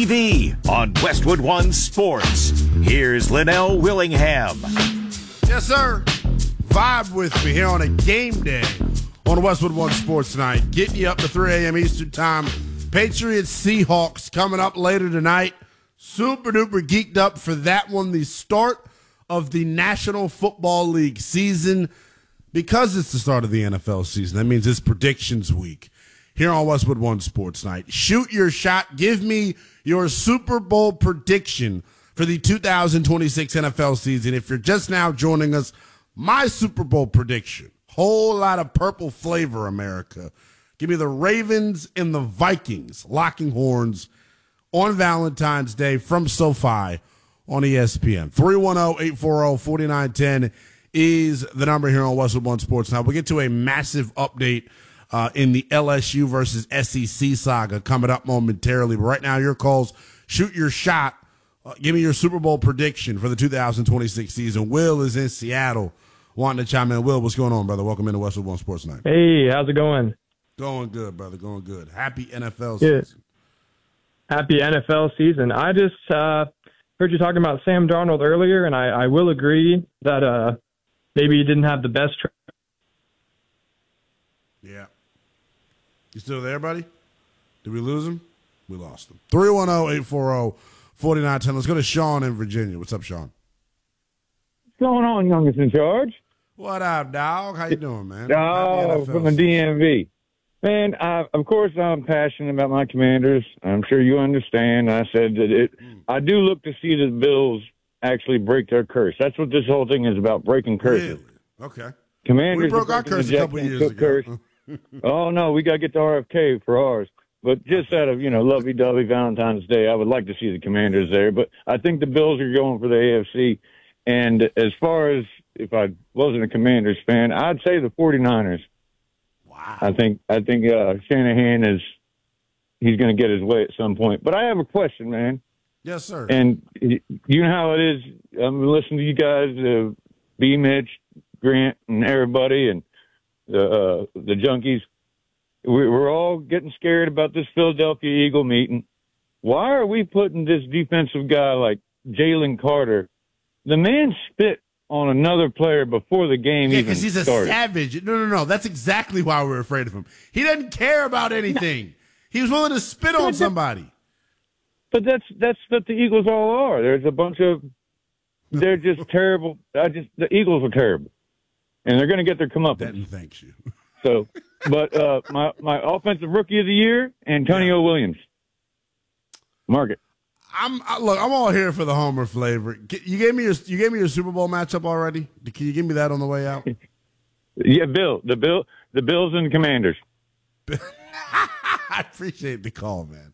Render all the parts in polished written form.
TV on Westwood One Sports. Here's Linnell Willingham. Yes, sir. Vibe with me here on a game day on Westwood One Sports tonight. Getting you up to 3 a.m. Eastern Time. Patriots Seahawks coming up later tonight. Super duper geeked up for that one. The start of the National Football League season. Because it's the start of the NFL season, that means it's predictions week here on Westwood One Sports Night. Shoot your shot. Give me your Super Bowl prediction for the 2026 NFL season. If you're just now joining us, my Super Bowl prediction, whole lot of purple flavor, America. Give me the Ravens and the Vikings locking horns on Valentine's Day from SoFi on ESPN. 310-840-4910 is the number here on Westwood One Sports. Now, we'll get to a massive update in the LSU versus SEC saga coming up momentarily. But right now, your calls, shoot your shot. Give me your Super Bowl prediction for the 2026 season. Will is in Seattle wanting to chime in. Will, what's going on, brother? Welcome into Westwood One Sports Night. Hey, how's it going? Going good, brother. Going good. Happy NFL season. Happy NFL season. I just heard you talking about Sam Darnold earlier, and I will agree that maybe he didn't have the best. Yeah. You still there, buddy? Did we lose him? We lost him. 310-840-4910. Let's go to Sean in Virginia. What's up, Sean? What's going on, youngest in charge? What up, dog? How you doing, man? Oh, from the DMV. Man, of course I'm passionate about my Commanders. I'm sure you understand. I said that I do look to see the Bills actually break their curse. That's what this whole thing is about, breaking curses. Really? Okay. Commanders we broke our curse a couple years ago. Oh, no, we got to get to RFK for ours. But just out of, lovey-dovey Valentine's Day, I would like to see the Commanders there. But I think the Bills are going for the AFC. And as far as if I wasn't a Commanders fan, I'd say the 49ers. Wow. I think Shanahan he's going to get his way at some point. But I have a question, man. Yes, sir. And you know how it is. I'm listening to you guys, B. Mitch, Grant, and everybody, and the junkies. We're all getting scared about this Philadelphia Eagle meeting. Why are we putting this defensive guy like Jalen Carter? The man spit on another player before the game even because he's a started. savage. No. That's exactly why we're afraid of him. He doesn't care about anything. He was willing to spit on somebody. But that's what the Eagles all are. There's a bunch of – they're just terrible. The Eagles are terrible. And they're going to get their comeuppance. Denton thanks you. So, but my offensive rookie of the year, Antonio Williams. Mark it. I'm all here for the homer flavor. You gave me your Super Bowl matchup already. Can you give me that on the way out? Yeah, the Bills and the Commanders. I appreciate the call, man.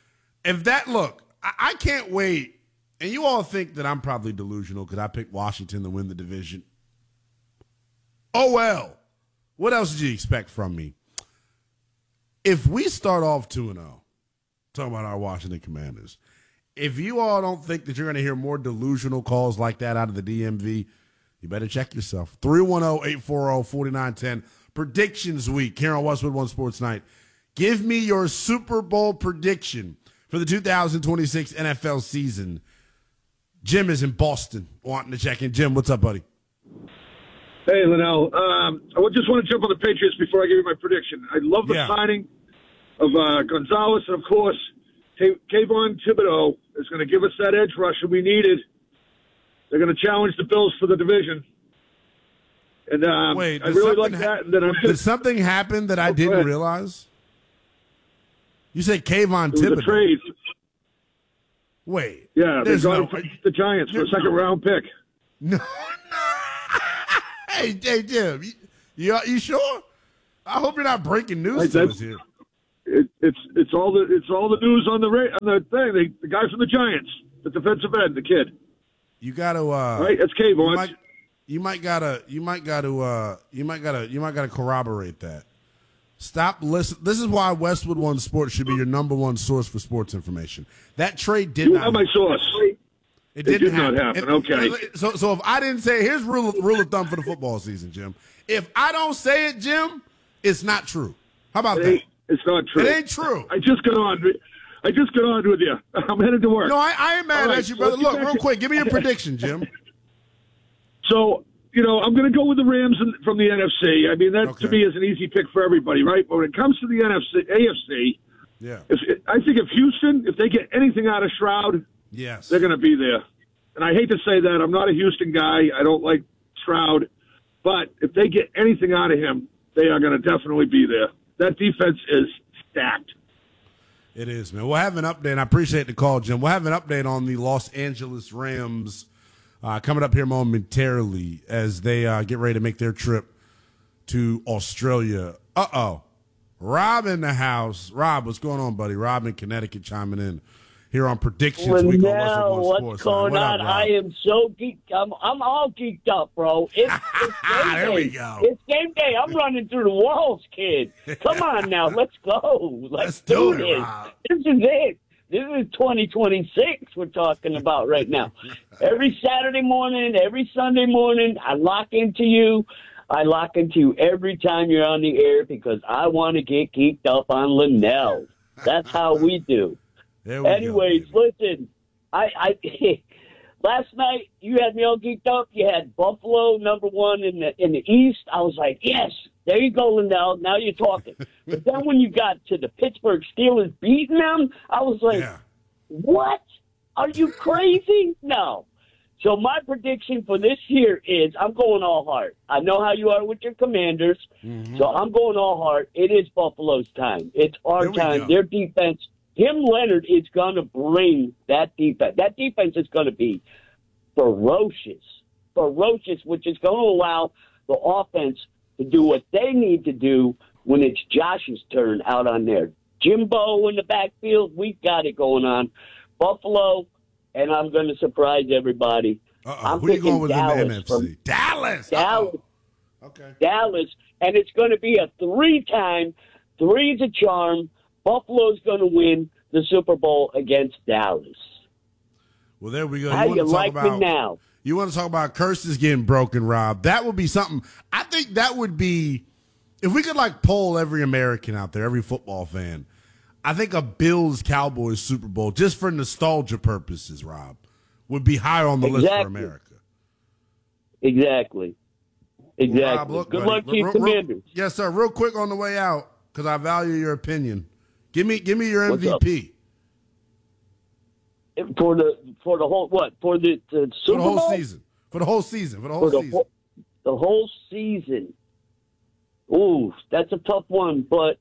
I can't wait. And you all think that I'm probably delusional because I picked Washington to win the division. Oh, well. What else did you expect from me? If we start off 2-0, talking about our Washington Commanders, if you all don't think that you're going to hear more delusional calls like that out of the DMV, you better check yourself. 310-840-4910. Predictions week here on Westwood One Sports Night. Give me your Super Bowl prediction for the 2026 NFL season. Jim is in Boston wanting to check in. Jim, what's up, buddy? Hey, Linnell. I just want to jump on the Patriots before I give you my prediction. I love the signing of Gonzalez, and, of course, Kayvon Thibodeau is going to give us that edge rusher we needed. They're going to challenge the Bills for the division. And Wait, I really like that. And then did something happen that I didn't realize? You said Kayvon Thibodeau. The trade. Wait. Yeah, they got the Giants for a second-round pick. No. Hey, Jim, you sure? I hope you're not breaking news to us here. It's all the news on the thing. The guy from the Giants, the defensive end, the kid. You got to right. That's Kayvon. You might gotta corroborate that. Stop listen. This is why Westwood One Sports should be your number one source for sports information. That trade did not. You have my source. It did not happen. Okay. So if I didn't say, here's rule of thumb for the football season, Jim. If I don't say it, Jim, it's not true. How about that? It's not true. It ain't true. I just got on. I just got on with you. I'm headed to work. No, I ain't mad at you, brother. Look, real quick, give me your prediction, Jim. So, I'm going to go with the Rams from the NFC. I mean, that to me is an easy pick for everybody, right? But when it comes to the AFC, yeah, I think if Houston, if they get anything out of Stroud, yes, they're going to be there. And I hate to say that. I'm not a Houston guy. I don't like Stroud. But if they get anything out of him, they are going to definitely be there. That defense is stacked. It is, man. We'll have an update. I appreciate the call, Jim. We'll have an update on the Los Angeles Rams coming up here momentarily as they get ready to make their trip to Australia. Rob in the house. Rob, what's going on, buddy? Rob in Connecticut chiming in here on Predictions Week on Westwood One Sports. What's going on? I am so geeked. I'm all geeked up, bro. It's game day. There we go. It's game day. I'm running through the walls, kid. Come on now. Let's go. Let's do this. Rob. This is it. This is 2026 we're talking about right now. Every Saturday morning, every Sunday morning, I lock into you. I lock into you every time you're on the air because I want to get geeked up on Linnell. That's how we do. Anyways, listen, I last night you had me all geeked up. You had Buffalo #1 in the East. I was like, yes, there you go, Linnell. Now you're talking. But then when you got to the Pittsburgh Steelers beating them, I was like, what? Are you crazy? No. So my prediction for this year is I'm going all heart. I know how you are with your Commanders, so I'm going all heart. It is Buffalo's time. It's our time. Their defense. Tim Leonard is going to bring that defense. That defense is going to be ferocious, which is going to allow the offense to do what they need to do when it's Josh's turn out on there. Jimbo in the backfield, we've got it going on. Buffalo, and I'm going to surprise everybody. I'm Who are you going with Dallas in the NFC? Dallas. Okay. Dallas, and it's going to be a 3-time, 3 is a charm. Buffalo's going to win the Super Bowl against Dallas. Well, there we go. How you like me now? You want to talk about curses getting broken, Rob? That would be something. I think that would be, if we could poll every American out there, every football fan, I think a Bills-Cowboys Super Bowl, just for nostalgia purposes, Rob, would be higher on the list for America. Exactly. Rob, look, Good luck to you, Commanders. Yes, sir. Real quick on the way out, because I value your opinion. Give me your MVP. For the whole what? For the Super Bowl? For the whole season. The whole season. Ooh, that's a tough one, but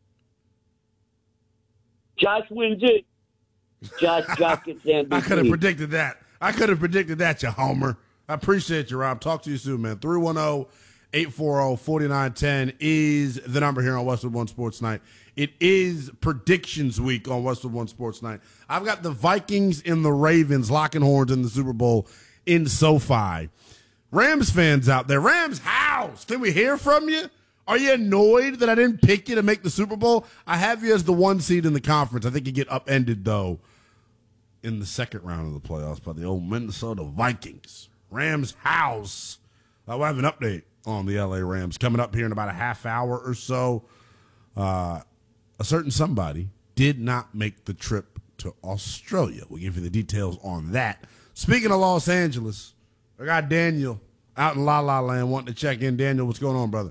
Josh wins it. Josh gets the MVP. I could have predicted that, you homer. I appreciate you, Rob. Talk to you soon, man. 310-840-4910 is the number here on Westwood One Sports Night. It is Predictions Week on Westwood One Sports Night. I've got the Vikings and the Ravens locking horns in the Super Bowl in SoFi. Rams fans out there, Rams house, can we hear from you? Are you annoyed that I didn't pick you to make the Super Bowl? I have you as the 1 seed in the conference. I think you get upended, though, in the second round of the playoffs by the old Minnesota Vikings. Rams house. We'll have an update on the L.A. Rams coming up here in about a half hour or so. A certain somebody did not make the trip to Australia. We'll give you the details on that. Speaking of Los Angeles, I got Daniel out in La La Land wanting to check in. Daniel, what's going on, brother?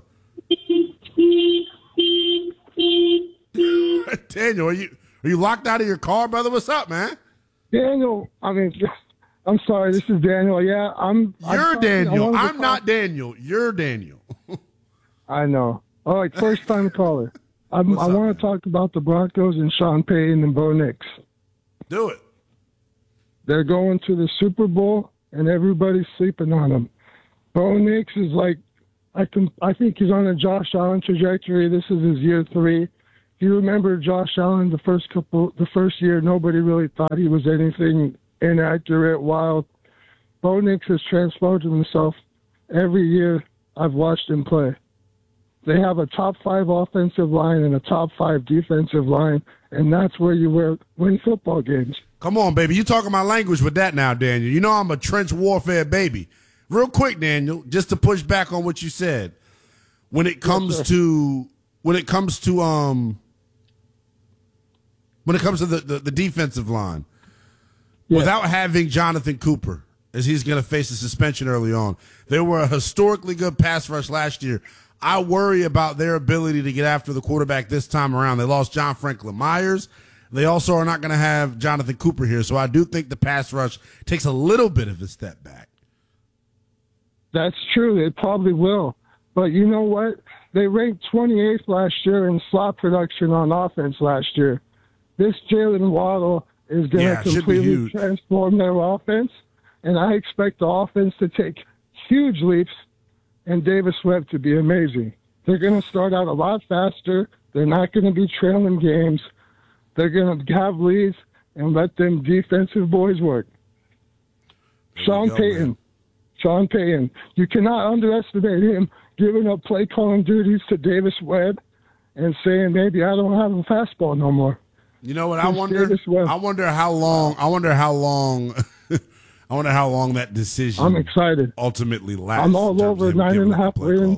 Daniel, are you locked out of your car, brother? What's up, man? Daniel, I'm sorry, this is Daniel. Yeah, You're Daniel. I'm not Daniel. You're Daniel. I know. All right, first time caller. I want to talk about the Broncos and Sean Payton and Bo Nix. Do it. They're going to the Super Bowl, and everybody's sleeping on them. Bo Nix is I think he's on a Josh Allen trajectory. This is his year 3. If you remember Josh Allen, the first year, nobody really thought he was anything inaccurate, wild. Bo Nix has transformed himself every year I've watched him play. They have a top 5 offensive line and a top 5 defensive line, and that's where you win football games. Come on, baby. You talking my language with that now, Daniel. You know I'm a trench warfare baby. Real quick, Daniel, just to push back on what you said. When it comes to when it comes to the defensive line, Yeah. without having Jonathan Cooper, as he's going to face a suspension early on. They were a historically good pass rush last year. I worry about their ability to get after the quarterback this time around. They lost John Franklin Myers. They also are not going to have Jonathan Cooper here, so I do think the pass rush takes a little bit of a step back. That's true. It probably will. But you know what? They ranked 28th last year in slot production on offense last year. This Jalen Waddle is going to completely transform their offense, and I expect the offense to take huge leaps and Davis Webb to be amazing. They're going to start out a lot faster. They're not going to be trailing games. They're going to have leads and let them defensive boys work. Sean Payton. You cannot underestimate him giving up play calling duties to Davis Webb and saying, maybe I don't have a fastball no more. You know what? I wonder how long that decision I'm excited. Ultimately lasts. I'm all over 9.5 wins.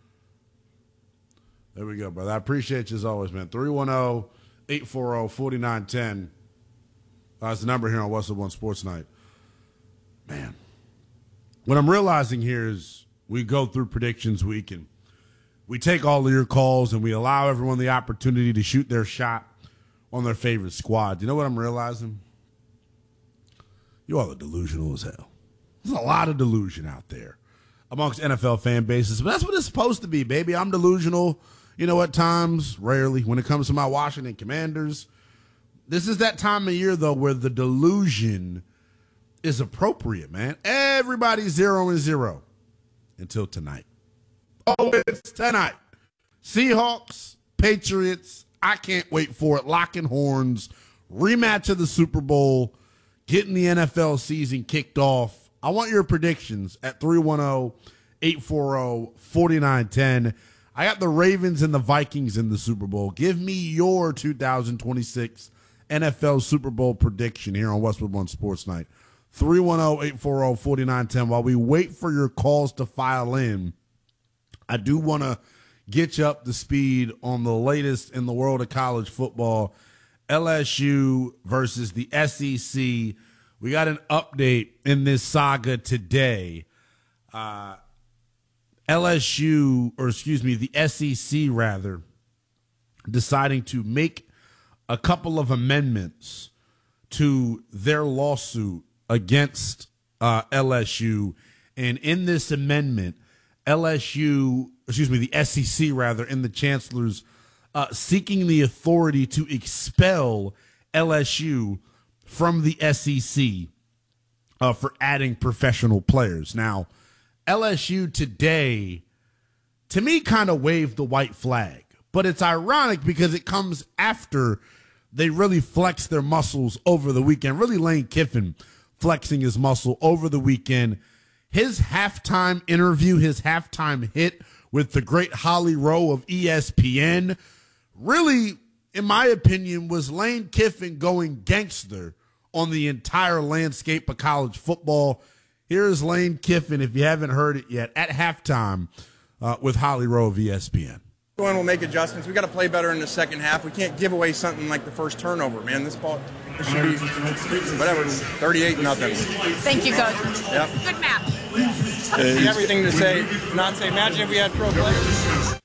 There we go, brother. I appreciate you as always, man. 310-840-4910. That's the number here on Westwood One Sports Night. Man, what I'm realizing here is we go through predictions week and we take all of your calls and we allow everyone the opportunity to shoot their shot on their favorite squad. You know what I'm realizing? You all are delusional as hell. There's a lot of delusion out there amongst NFL fan bases, but that's what it's supposed to be, baby. I'm delusional, you know, at times, rarely, when it comes to my Washington Commanders. This is that time of year, though, where the delusion is appropriate, man. Everybody's 0-0 until tonight. Oh, it's tonight. Seahawks, Patriots. I can't wait for it. Locking horns, rematch of the Super Bowl, getting the NFL season kicked off. I want your predictions at 310-840-4910. I got the Ravens and the Vikings in the Super Bowl. Give me your 2026 NFL Super Bowl prediction here on Westwood One Sports Night. 310-840-4910. While we wait for your calls to file in, I do want to get you up to speed on the latest in the world of college football. LSU versus the SEC. We got an update in this saga today. The SEC rather, deciding to make a couple of amendments to their lawsuit against LSU. And in this amendment, the SEC rather, and the chancellors seeking the authority to expel LSU from the SEC for adding professional players. Now, LSU today, to me, kind of waved the white flag, but it's ironic because it comes after they really flexed their muscles over the weekend. Really, Lane Kiffin flexing his muscle over the weekend. His halftime interview, his halftime hit with the great Holly Rowe of ESPN, really, in my opinion, was Lane Kiffin going gangster on the entire landscape of college football. Here's Lane Kiffin, if you haven't heard it yet, at halftime with Holly Rowe of ESPN. We'll make adjustments. We got to play better in the second half. We can't give away something like the first turnover, man. This ball, it should be, 38-0. Thank you, Coach. Yep. Good match. Everything to say, not say, imagine if we had pro players.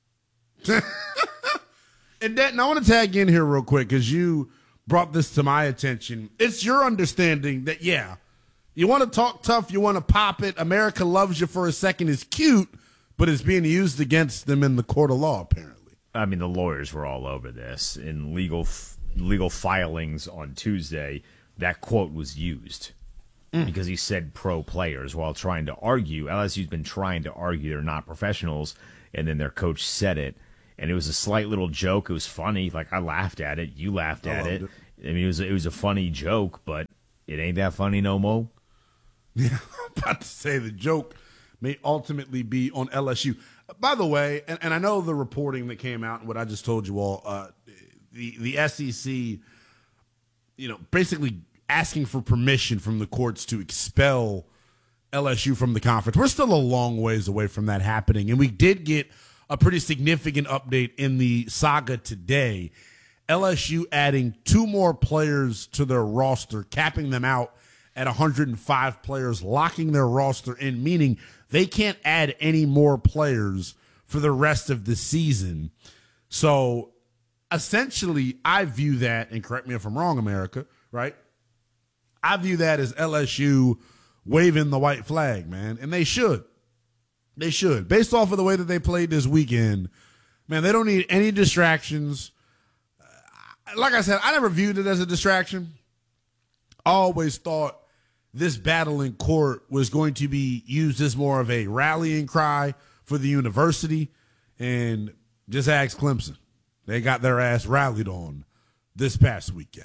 And Denton, I want to tag in here real quick because you brought this to my attention. It's your understanding that, yeah, you want to talk tough, you want to pop it, America loves you for a second is cute, but it's being used against them in the court of law, apparently. I mean, the lawyers were all over this. In legal filings on Tuesday, that quote was used because he said pro players while trying to argue. LSU's been trying to argue they're not professionals, and then their coach said it. And it was a slight little joke. It was funny. Like, I laughed at it. You laughed at it. I mean, it was a funny joke, but it ain't that funny no more. Yeah, I'm about to say the joke may ultimately be on LSU. By the way, and I know the reporting that came out and what I just told you all, the SEC, basically asking for permission from the courts to expel LSU from the conference. We're still a long ways away from that happening, and we did get a pretty significant update in the saga today. LSU adding 2 more players to their roster, capping them out at 105 players, locking their roster in, meaning they can't add any more players for the rest of the season. So essentially, I view that, and correct me if I'm wrong, America, right? I view that as LSU waving the white flag, man, and they should. They should. Based off of the way that they played this weekend, man, they don't need any distractions. Like I said, I never viewed it as a distraction. I always thought this battle in court was going to be used as more of a rallying cry for the university, and just ask Clemson. They got their ass rallied on this past weekend.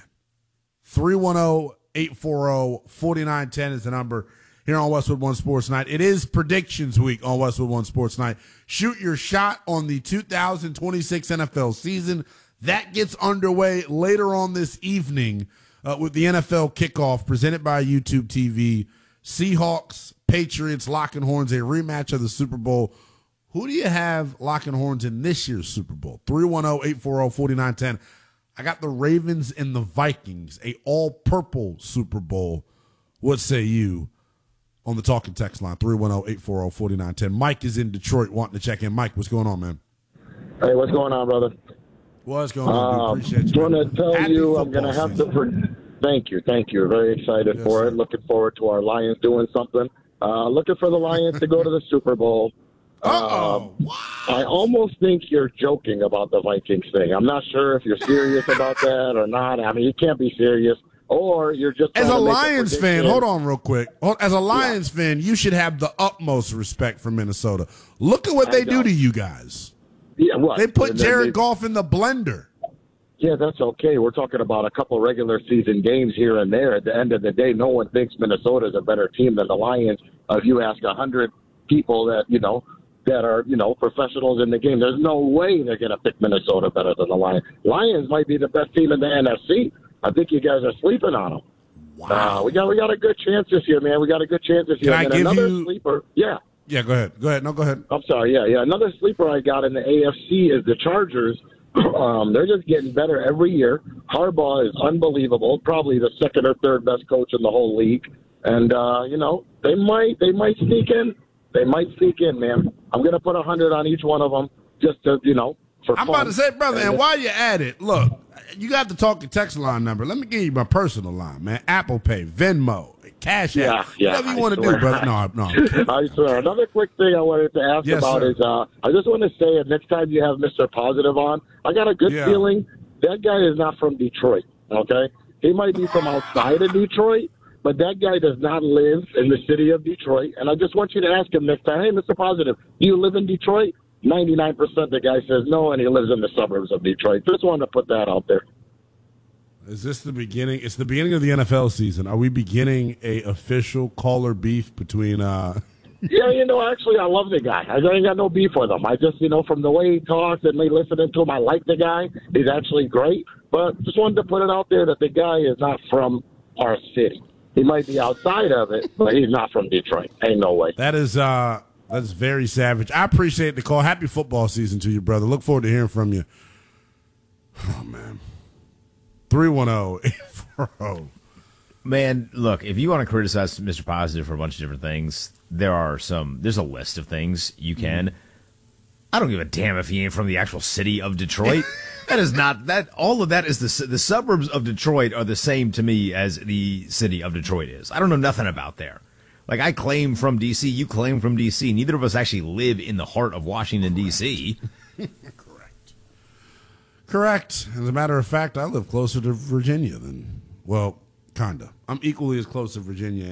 310-840-4910 is the number here on Westwood One Sports Night. It is predictions week on Westwood One Sports Night. Shoot your shot on the 2026 NFL season. That gets underway later on this evening with the NFL kickoff presented by YouTube TV. Seahawks, Patriots, locking horns, a rematch of the Super Bowl. Who do you have locking horns in this year's Super Bowl? 310-840-4910. I got the Ravens and the Vikings, a all-purple Super Bowl. What say you on the talking text line, 310-840-4910. Mike is in Detroit wanting to check in. Mike, what's going on, man? Hey, what's going on, brother? What's going on? Appreciate you. I want to tell you I'm going to have to thank you. Very excited for it. Looking forward to our Lions doing something. Looking for the Lions to go to the Super Bowl. I almost think you're joking about the Vikings thing. I'm not sure if you're serious about that or not. I mean, you can't be serious. Or you're just as a Lions fan. Hold on, real quick. As a Lions fan, you should have the utmost respect for Minnesota. Look at what they do to you guys. Yeah, what? They put Jared Goff in the blender. Yeah, that's okay. We're talking about a couple regular season games here and there. At the end of the day, no one thinks Minnesota is a better team than the Lions. If you ask 100 people that are professionals in the game, there's no way they're going to pick Minnesota better than the Lions. Lions might be the best team in the NFC. I think you guys are sleeping on them. Wow. We got a good chance this year, man. We got a good chance this year. Can I give another you sleeper? Yeah. Yeah, go ahead. No, go ahead. I'm sorry. Yeah. Another sleeper I got in the AFC is the Chargers. They're just getting better every year. Harbaugh is unbelievable. Probably the second or third best coach in the whole league. And they might sneak in. They might sneak in, man. I'm going to put 100 on each one of them just to, for fun. I'm about to say, brother, and while you're at it, look, you got the talking text line number. Let me give you my personal line, man. Apple Pay, Venmo, Cash App. Whatever you want to do, brother. No. I swear. Another quick thing I wanted to ask about is I just want to say next time you have Mr. Positive on, I got a good feeling that guy is not from Detroit, okay? He might be from outside of Detroit, but that guy does not live in the city of Detroit. And I just want you to ask him next time, hey, Mr. Positive, do you live in Detroit? 99% the guy says no, and he lives in the suburbs of Detroit. Just wanted to put that out there. Is this the beginning? It's the beginning of the NFL season. Are we beginning a official caller beef between Yeah, actually, I love the guy. I ain't got no beef with him. I just, from the way he talks and me listening to him, I like the guy. He's actually great. But just wanted to put it out there that the guy is not from our city. He might be outside of it, but he's not from Detroit. Ain't no way. That's very savage. I appreciate the call. Happy football season to you, brother. Look forward to hearing from you. Oh, man. 310-840. Man, look, if you want to criticize Mr. Positive for a bunch of different things, there's a list of things you can. I don't give a damn if he ain't from the actual city of Detroit. That is not that. All of that is the suburbs of Detroit are the same to me as the city of Detroit is. I don't know nothing about there. Like, I claim from D.C., you claim from D.C. Neither of us actually live in the heart of Washington, D.C. Correct. As a matter of fact, I live closer to Virginia than, kind of. I'm equally as close to Virginia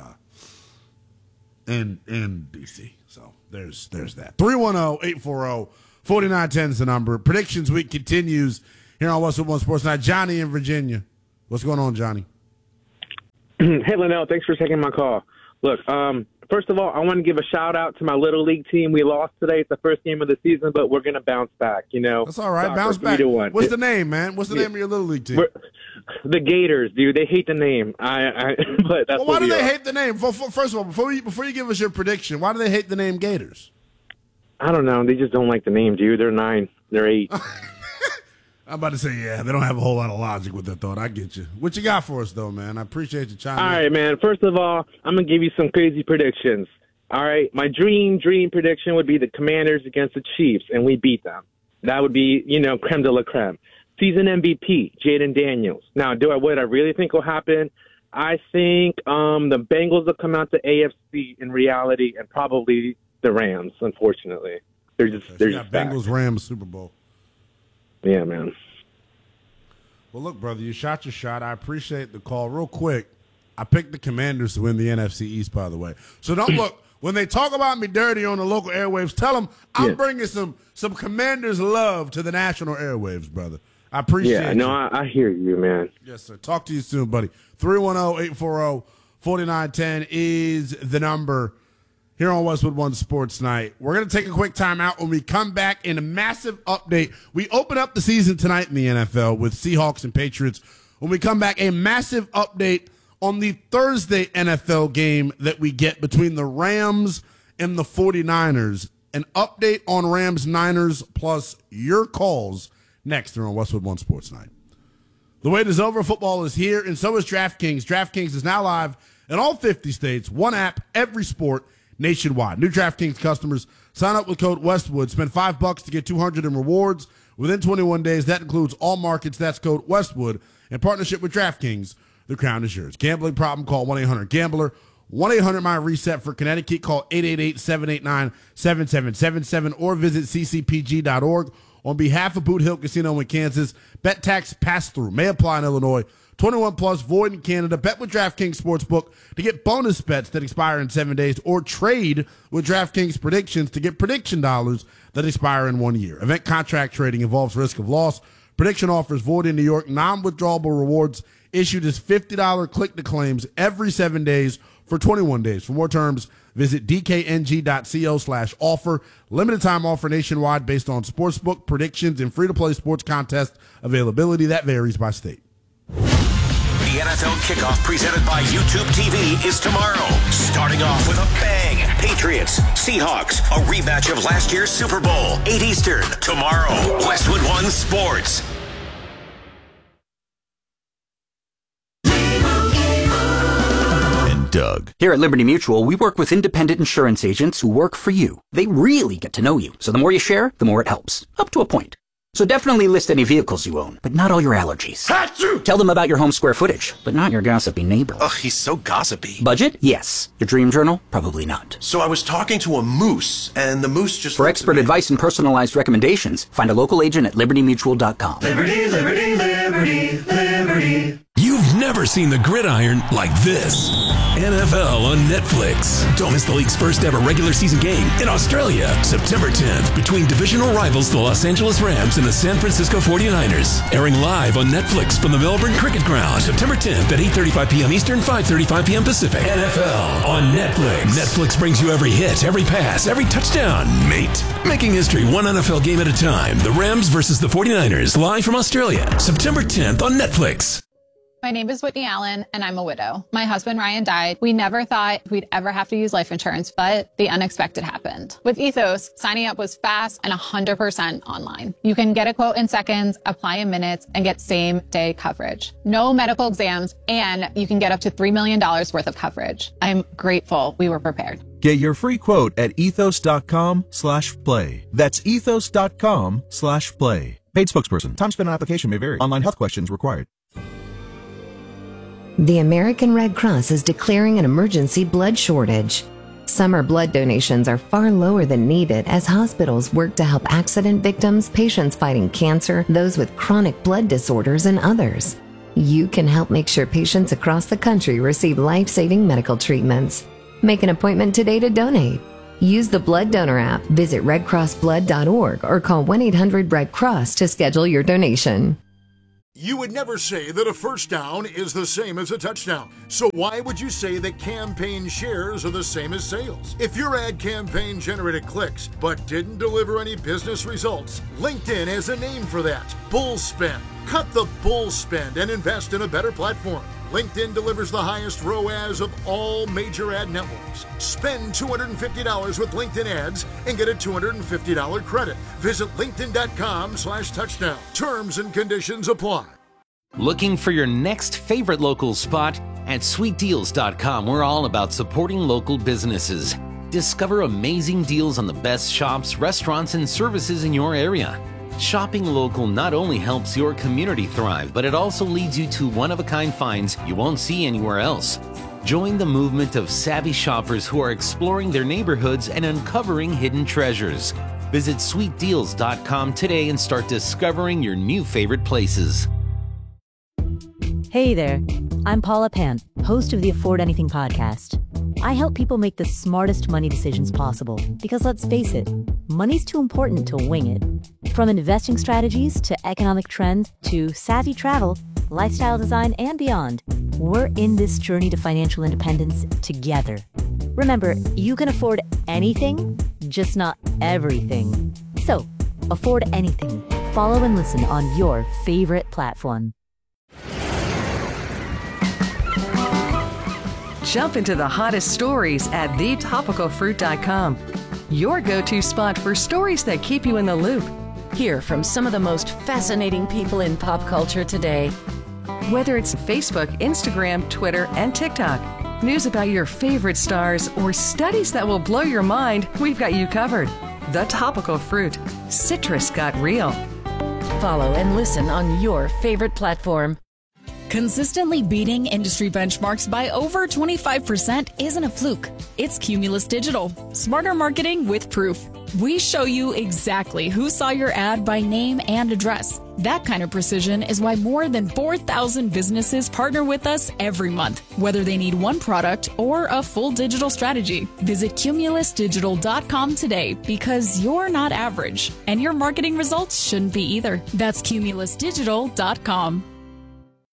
and D.C. So there's that. 310-840-4910 is the number. Predictions week continues here on Westwood One Sports Night. Johnny in Virginia. What's going on, Johnny? Hey, Linnell. Thanks for taking my call. Look, first of all, I want to give a shout-out to my Little League team. We lost today. It's the first game of the season, but we're going to bounce back, That's all right. Bounce back. 3-1. What's the name, man? What's the name of your Little League team? The Gators, dude. They hate the name. But that's why do they hate the name? First of all, before you give us your prediction, why do they hate the name Gators? I don't know. They just don't like the name, dude. They're 9. They're 8. I'm about to say, yeah, they don't have a whole lot of logic with that thought. I get you. What you got for us, though, man? I appreciate you chiming in. All right, man. First of all, I'm going to give you some crazy predictions. All right, my dream prediction would be the Commanders against the Chiefs, and we beat them. That would be, creme de la creme. Season MVP, Jaden Daniels. Now, what I really think will happen? I think the Bengals will come out to AFC in reality, and probably the Rams. Unfortunately, they're just Bengals Rams Super Bowl. Yeah, man. Well, look, brother, you shot your shot. I appreciate the call. Real quick, I picked the Commanders to win the NFC East, by the way. So don't look. When they talk about me dirty on the local airwaves, tell them I'm bringing some Commanders love to the national airwaves, brother. I appreciate it. Yeah, no, I hear you, man. Yes, sir. Talk to you soon, buddy. 310-840-4910 is the number here on Westwood One Sports Night. We're going to take a quick time out. When we come back in a massive update, we open up the season tonight in the NFL with Seahawks and Patriots. When we come back, a massive update on the Thursday NFL game that we get between the Rams and the 49ers. An update on Rams-Niners plus your calls next here on Westwood One Sports Night. The wait is over. Football is here, and so is DraftKings. DraftKings is now live in all 50 states. One app, every sport, nationwide. New DraftKings customers, sign up with code Westwood. Spend $5 to get $200 in rewards within 21 days. That includes all markets. That's code Westwood. In partnership with DraftKings, the crown is yours. Gambling problem, call 1-800-GAMBLER. 1-800-MY-RESET for Connecticut. Call 888-789-7777 or visit ccpg.org. On behalf of Boot Hill Casino in Kansas, bet tax pass-through may apply in Illinois. 21 plus, void in Canada. Bet with DraftKings Sportsbook to get bonus bets that expire in 7 days, or trade with DraftKings Predictions to get prediction dollars that expire in 1 year. Event contract trading involves risk of loss. Prediction offers void in New York. Non-withdrawable rewards issued as $50 click-to-claims every 7 days for 21 days. For more terms, visit dkng.co/offer. Limited time offer nationwide based on sportsbook predictions and free-to-play sports contest availability. That varies by state. The NFL kickoff presented by YouTube TV is tomorrow. Starting off with a bang. Patriots, Seahawks, a rematch of last year's Super Bowl. 8 Eastern, tomorrow. Westwood One Sports. And Doug. Here at Liberty Mutual, we work with independent insurance agents who work for you. They really get to know you. So the more you share, the more it helps. Up to a point. So definitely list any vehicles you own, but not all your allergies. Achoo! Tell them about your home square footage, but not your gossipy neighbor. Ugh, he's so gossipy. Budget? Yes. Your dream journal? Probably not. So I was talking to a moose, and the moose just... For expert advice and personalized recommendations, find a local agent at libertymutual.com. Liberty, liberty, liberty, liberty. You've never seen the gridiron like this. NFL on Netflix. Don't miss the league's first ever regular season game in Australia, September 10th, between divisional rivals the Los Angeles Rams and the San Francisco 49ers. Airing live on Netflix from the Melbourne Cricket Ground, September 10th at 8:35 p.m. Eastern, 5:35 p.m. Pacific. NFL on Netflix. Netflix brings you every hit, every pass, every touchdown, mate. Making history one NFL game at a time. The Rams versus the 49ers, live from Australia, September 10th on Netflix. My name is Whitney Allen, and I'm a widow. My husband, Ryan, died. We never thought we'd ever have to use life insurance, but the unexpected happened. With Ethos, signing up was fast and 100% online. You can get a quote in seconds, apply in minutes, and get same-day coverage. No medical exams, and you can get up to $3 million worth of coverage. I'm grateful we were prepared. Get your free quote at ethos.com/play. That's ethos.com/play. Paid spokesperson. Time spent on application may vary. Online health questions required. The American Red Cross is declaring an emergency blood shortage. Summer blood donations are far lower than needed as hospitals work to help accident victims, patients fighting cancer, those with chronic blood disorders, and others. You can help make sure patients across the country receive life-saving medical treatments. Make an appointment today to donate. Use the Blood Donor app, visit redcrossblood.org, or call 1-800-RED-CROSS to schedule your donation. You would never say that a first down is the same as a touchdown. So why would you say that campaign shares are the same as sales? If your ad campaign generated clicks but didn't deliver any business results, LinkedIn has a name for that: bull spend. Cut the bull spend and invest in a better platform. LinkedIn delivers the highest ROAS of all major ad networks. Spend $250 with LinkedIn ads and get a $250 credit. Visit linkedin.com/touchdown. Terms and conditions apply. Looking for your next favorite local spot? At sweetdeals.com, we're all about supporting local businesses. Discover amazing deals on the best shops, restaurants, and services in your area. Shopping local not only helps your community thrive, but it also leads you to one-of-a-kind finds you won't see anywhere else. Join the movement of savvy shoppers who are exploring their neighborhoods and uncovering hidden treasures. Visit sweetdeals.com today and start discovering your new favorite places. Hey there, I'm Paula Pant, host of the Afford Anything podcast. I help people make the smartest money decisions possible because, let's face it, money's too important to wing it. From investing strategies to economic trends to savvy travel, lifestyle design, and beyond, we're in this journey to financial independence together. Remember, you can afford anything, just not everything. So, afford anything. Follow and listen on your favorite platform. Jump into the hottest stories at thetopicalfruit.com. Your go-to spot for stories that keep you in the loop. Hear from some of the most fascinating people in pop culture today. Whether it's Facebook, Instagram, Twitter, and TikTok, news about your favorite stars, or studies that will blow your mind, we've got you covered. The Topical Fruit. Citrus got real. Follow and listen on your favorite platform. Consistently beating industry benchmarks by over 25% isn't a fluke. It's Cumulus Digital. Smarter marketing with proof. We show you exactly who saw your ad by name and address. That kind of precision is why more than 4,000 businesses partner with us every month, whether they need one product or a full digital strategy. Visit cumulusdigital.com today because you're not average, and your marketing results shouldn't be either. That's cumulusdigital.com.